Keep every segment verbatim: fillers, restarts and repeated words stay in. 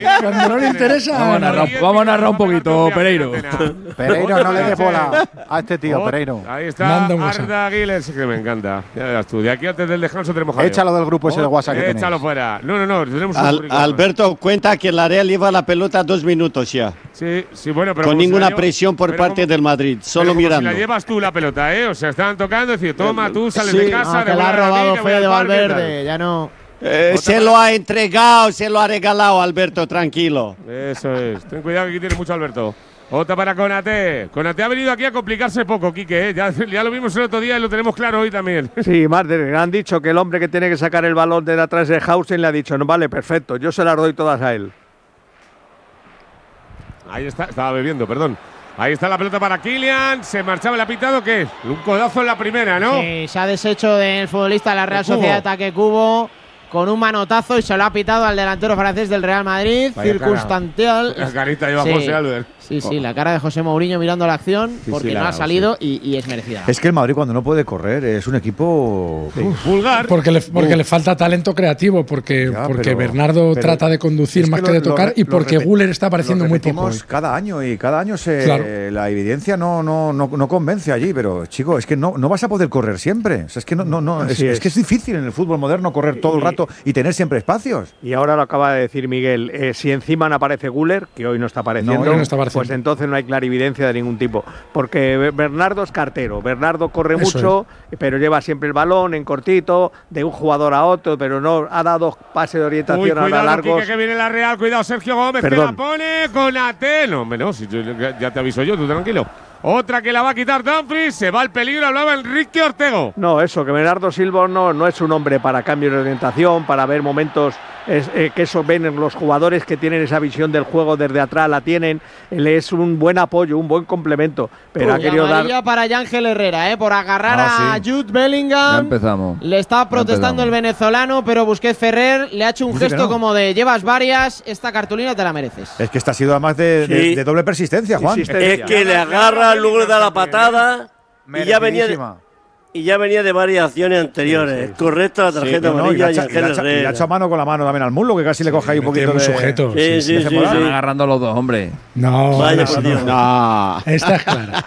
Cuando no le interesa. Vamos a narrar, vamos a narrar un poquito, Pereiro. Pereiro, no le des bola a este tío, Pereiro. Ahí está Arda Güler, que me encanta. Ya verás tú. De aquí antes del descanso tenemos jaleo. Échalo del grupo ese de WhatsApp que Échalo tenéis. fuera. No, no, no. Tenemos un Al, Alberto, cuenta que la Real lleva la pelota dos minutos ya. Sí, sí, bueno, pero con como ninguna si la presión por pero parte como, del Madrid, solo pero mirando. Si la llevas tú la pelota, ¿eh? O sea, estaban tocando, decir, toma, tú sales Sí. de casa. No, que la ha robado Fede de Valverde, ya no. Eh, se lo ha entregado, se lo ha regalado, Alberto, tranquilo. Eso es. Ten cuidado que aquí tiene mucho Alberto. Otra para Konaté. Konaté ha venido aquí a complicarse poco, Quique. ¿eh? Ya, ya lo vimos el otro día y lo tenemos claro hoy también. Sí, Marder, han dicho que el hombre que tiene que sacar el balón de atrás de Hausen le ha dicho, no, vale, perfecto, yo se las doy todas a él. Ahí está, estaba bebiendo, perdón. Ahí está la pelota para Kylian. Se marchaba el apitado, ¿qué? Un codazo en la primera, ¿no? Sí, se ha deshecho del futbolista de la Real Cubo. Sociedad Ataque Cubo con un manotazo y se lo ha pitado al delantero francés del Real Madrid. Vaya circunstancial. cara. La carita lleva Sí. José Albert. Sí, sí, la cara de José Mourinho mirando la acción Sí, porque sí, no la- ha salido y, y es merecida. Es que el Madrid cuando no puede correr es un equipo uf, vulgar. Porque le, porque le falta talento creativo, porque, Ya, porque pero- Bernardo pero trata de conducir es que más lo- que de lo tocar re- y lo porque repet- Güler está apareciendo lo muy poco. repetimos hoy. cada año y cada año se Claro. la evidencia no, no, no, no convence allí, pero chico, es que no, no vas a poder correr siempre. O sea, es que no, no, no es, Así es es. que es difícil en el fútbol moderno correr todo el rato y tener siempre espacios. Y ahora lo acaba de decir Miguel, eh, si encima no aparece Güler, que hoy no está apareciendo, No, hoy no está apareciendo. pues entonces no hay clarividencia de ningún tipo. Porque Bernardo es cartero, Bernardo corre Eso mucho, pero lleva siempre el balón en cortito, de un jugador a otro, pero no ha dado pase de orientación Uy, ahora cuidado, largos. Quique, que viene la Real. Cuidado, Sergio Gómez, Perdón. que la pone con Ate. No, hombre, no, si yo- ya, ya te aviso yo, tú tranquilo. Otra que la va a quitar Dumfries. Se va el peligro, hablaba Enrique Ortego. No, eso, que Bernardo Silva no, no es un hombre para cambio de orientación, para ver momentos es, eh, que eso ven los jugadores que tienen esa visión del juego desde atrás, la tienen. Él es un buen apoyo, un buen complemento, pero ha Y querido dar. amarilla para Yángel Herrera, ¿eh? Por agarrar Ah, a sí. Jude Bellingham. Ya empezamos. Le está protestando empezamos. el venezolano, pero Busquets Ferrer le ha hecho un Dice que gesto no. como de llevas varias, esta cartulina te la mereces. Es que esta ha sido además de, de- Sí. de doble persistencia, Juan. Insistencia. Es que le agarra, luego le da la patada y ya venía de, Merecidísima. y ya venía de varias acciones anteriores. Correcta la Sí, tarjeta no, no, y amarilla le y ha hecha- y le ha Ángel hecha- y le ha Herrera. hecho mano con la mano también al muslo, que casi le coge ahí un Tiene poquito muy de… sujeto. Sí, sí, de sí, cebolada. Están sí. agarrando los dos, hombre. No, Vaya eso por no. Dios. No. Esta es clara.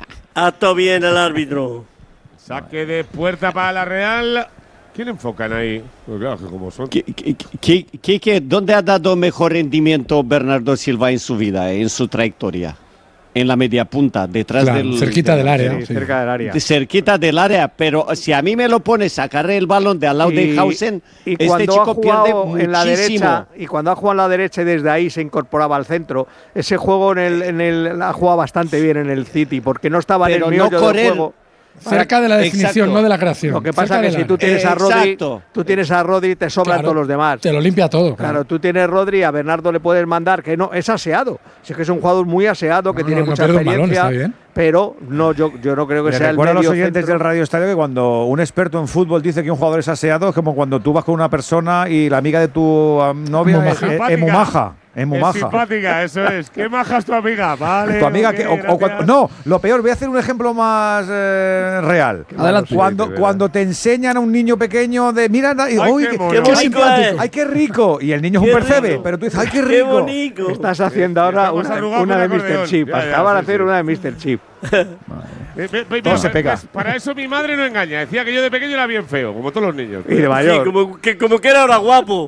Acto bien el árbitro. Saque de puerta para la Real. ¿Quién enfocan ahí? Pues claro, que como son. Qui- qui- qui- Quique, ¿dónde ha dado mejor rendimiento Bernardo Silva en su vida, en su trayectoria? En la media punta, detrás Claro, del… cerquita del área. Sí, sí. cerca del área. de- cerquita del área, pero si a mí me lo pones a sacar el balón de al lado de Hausen, y este cuando chico ha pierde jugado en la muchísimo. derecha y cuando ha jugado en la derecha y desde ahí se incorporaba al centro, ese juego en el, en el ha jugado bastante bien en el City porque no estaba Pero en el no meollo correr. del juego. Cerca de la definición, Exacto. no de la creación. Lo que Cerca pasa es que del si tú área. tienes a Rodri, Exacto. tú tienes a Rodri te sobran Claro, todos los demás. Te lo limpia todo. Claro, tú tienes Rodri, a Bernardo le puedes mandar, que no, es aseado. Si es que es un jugador muy aseado, que No, tiene no, no mucha pierde un balón, experiencia, está bien. pero no, yo, yo no creo que Le sea el recuerdo a los medio oyentes centro. del Radio Estadio que cuando un experto en fútbol dice que un jugador es aseado, es como cuando tú vas con una persona y la amiga de tu um, novia Muy es, maja. es- es muy maja. Es muy Es maja. simpática, eso es. ¿Qué maja es tu amiga? Vale. Tu amiga ok, que. o- o gracias. cuando- no, lo peor, voy a hacer un ejemplo más eh, real. Adelante. Cuando, Sí, de verdad. cuando te enseñan a un niño pequeño de. Mira, y, Ay, uy, qué qué, mono. Qué qué bonito simpático. es. Ay, qué rico. Y el niño es un Qué percebe, rico. pero tú dices, ay, qué ¡Qué rico. bonito! Estás haciendo ahora Estamos una, arrugados una con de el mister acordeón. Chip. Ya, ya, Acaban de sí, hacer sí. una de mister Chip. Eh, ve- ve- Todo ve- se pega. pues, para eso mi madre no engaña. Decía que yo de pequeño era bien feo, como todos los niños. Y de Sí, mayor. como que, como que era ahora guapo.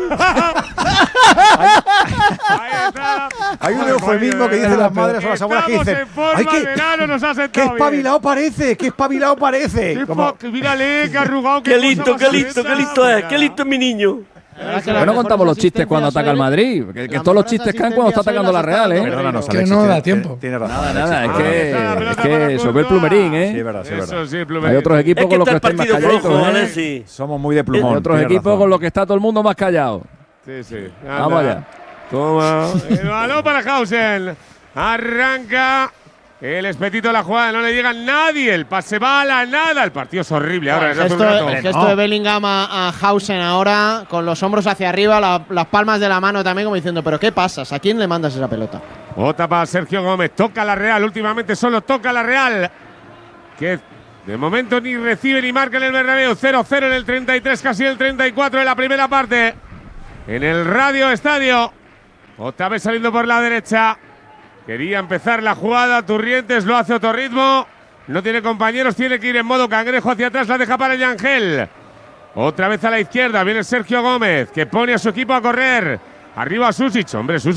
Ahí está. Hay un Ay, eufemismo madre, que dicen de las verdad. madres o las abuelas que Estamos dicen. en forma, ¡Ay, qué, el verano nos ha qué sentado espabilado parece! ¡Qué espabilado parece! bien. Como- Tipo, que mírale, que arrugado. Qué listo, qué listo, qué listo es. Qué listo es mi niño. Bueno, contamos los chistes cuando ataca el Madrid. Que, que todos los chistes caen cuando está atacando la Real, ¿eh? Perdónanos, Que Alexis, no da tiene- tiempo. Tiene razón. Nada, nada, es Ah, que, está la es pelota que para sobre el Courtois. plumerín, Sí, ¿eh? es verdad, sí, es Eso verdad. sí, Plumerín. Hay otros equipos Es que con los está que el estáis más partido calladitos, flojo, ¿eh? Alexis. Somos muy de Hay plumón. otros tienes equipos razón. con los que está todo el mundo más callado. Sí, sí. Vamos Anda. allá. Toma. El balón para Hausen. Arranca. El espetito de la jugada. No le llega nadie. El pase va a la nada. El partido es horrible ahora. El desde hace un gesto, rato. el gesto de Bellingham a, a Hausen ahora, con los hombros hacia arriba, la- las palmas de la mano también, como diciendo, ¿pero qué pasas? ¿A quién le mandas esa pelota? Bota para Sergio Gómez. Toca la Real. Últimamente solo toca la Real. Que de momento ni recibe ni marca en el Bernabéu. cero cero en el treinta y tres, casi el treinta y cuatro de la primera parte. En el Radio Estadio. Otra vez saliendo por la derecha. Quería empezar la jugada. Turrientes lo hace a otro ritmo. No tiene compañeros. Tiene que ir en modo cangrejo hacia atrás. La deja para Yangel. Otra vez a la izquierda. Viene Sergio Gómez, que pone a su equipo a correr. Arriba Susic. Hombre, Susic.